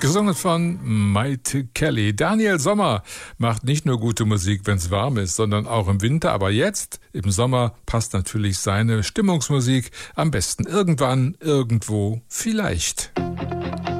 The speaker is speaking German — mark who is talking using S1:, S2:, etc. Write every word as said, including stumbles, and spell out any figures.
S1: Gesungen von Maite Kelly. Daniel Sommer macht nicht nur gute Musik, wenn es warm ist, sondern auch im Winter. Aber jetzt, im Sommer, passt natürlich seine Stimmungsmusik am besten irgendwann, irgendwo, vielleicht.